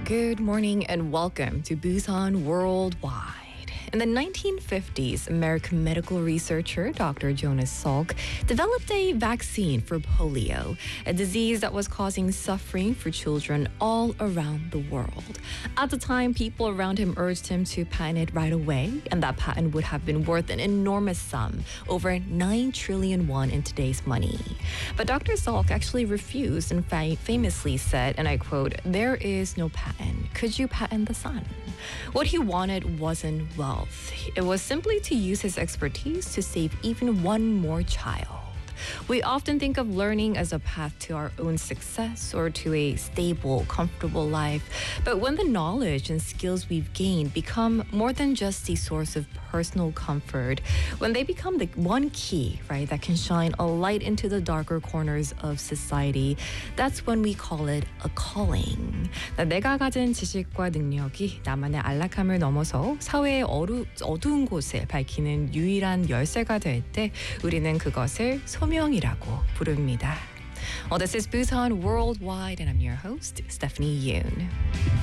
Good morning and welcome to Busan Worldwide. In the 1950s, American medical researcher Dr. Jonas Salk developed a vaccine for polio, a disease that was causing suffering for children all around the world. At the time, people around him urged him to patent it right away, and that patent would have been worth an enormous sum, over 9 trillion won in today's money. But Dr. Salk actually refused and famously said, and I quote, "There is no patent. Could you patent the sun?" What he wanted wasn't wealth. It was simply to use his expertise to save even one more child. We often think of learning as a path to our own success or to a stable, comfortable life. But when the knowledge and skills we've gained become more than just a source of personal comfort, when they become the one key, right, that can shine a light into the darker corners of society, that's when we call it a calling. 내가 가진 지식과 능력이 나만의 안락함을 넘어서 사회의 어두운 곳을 밝히는 유일한 열쇠가 될 때 우리는 그것을 소명이라고 부릅니다. Well, this is Busan Worldwide, and I'm your host, Stephanie Yoon.